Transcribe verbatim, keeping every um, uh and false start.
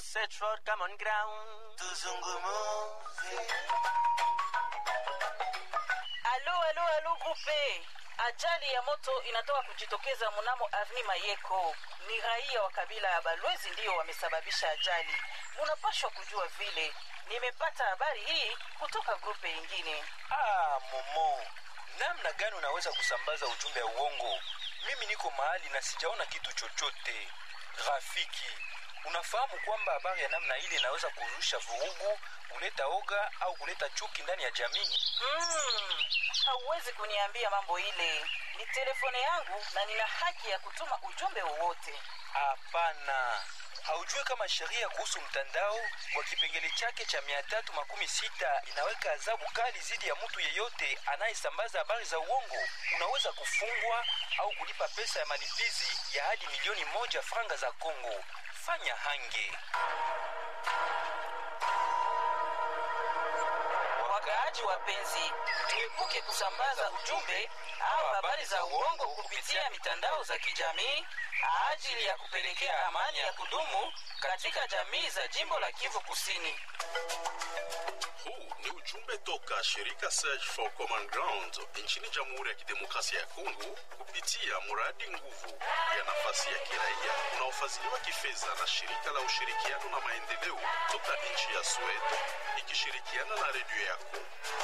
search for common ground. Tuzungumuze. Alo, alo, alo, grupe. Ajali ya moto inatoka kujitokeza mnamo Avenue Mayeko. Ni raia wa kabila ya Balwezi ndio wamesababisha ajali. Munapashwa kujua vile. Nimepata habari hii kutoka grupe ingine. Ah, Momo. Namna gani unaweza kusambaza ujumbe wa uongo? Mimi niko mahali na sijaona kitu chochote. Rafiki, unafahamu kwamba habari ya namna ile inaweza kurusha vurugu, kuleta oga au kuleta chuki ndani ya jamii? Mm, hauwezi kuniambia mambo ile. Ni telefone yangu na nina haki ya kutuma ujumbe wowote. Hapana. Haujui kama sheria kuhusu mtandao kwa kipengele chake cha mia tatu makumi sita inaweka adhabu kali zidi ya mtu yeyote anayesambaza habari za uongo. Unaweza kufungwa au kulipa pesa ya malipizi ya hadi milioni moja franga za Kongo. Fanya hange. Wakaaji wapenzi, tuepuke kusambaza ujumbe au habari za uongo kupitia mitandao za kijamii ajili ya kupelekea amani ya kudumu katika jamii za jimbo la Kivu Kusini. Huu ni ujumbe toka shirika Search for Common Ground nchini Jamhuri ya Kidemokrasia ya Kongo kupitia mradi nguvu ya nafasi ya kiraia unaofadhiliwa kifedha na shirika la ushirikiano na maendeleo toka nchi ya Sweden ikishirikiana na redio yako.